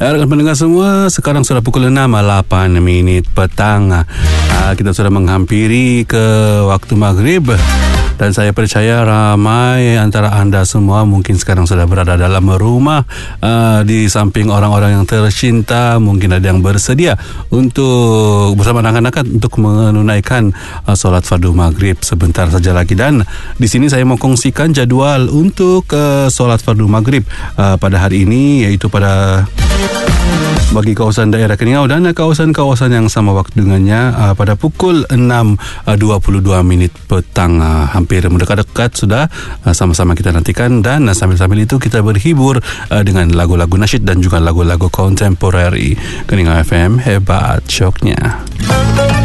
Rekan pendengar semua, sekarang sudah pukul 6:08 petang. Kita sudah menghampiri ke waktu maghrib. Dan saya percaya ramai antara anda semua mungkin sekarang sudah berada dalam rumah, di samping orang-orang yang tercinta. Mungkin ada yang bersedia untuk bersama anak-anak untuk menunaikan solat fardu maghrib sebentar saja lagi. Dan di sini saya mau kongsikan jadual untuk solat fardu maghrib pada hari ini, iaitu pada bagi kawasan daerah Keningau dan kawasan-kawasan yang sama waktu dengannya pada pukul 6:22 petang. Hampir mendekat-dekat sudah, sama-sama kita nantikan. Dan sambil-sambil itu kita berhibur dengan lagu-lagu nasyid dan juga lagu-lagu kontemporeri. Keningau FM, hebat syoknya.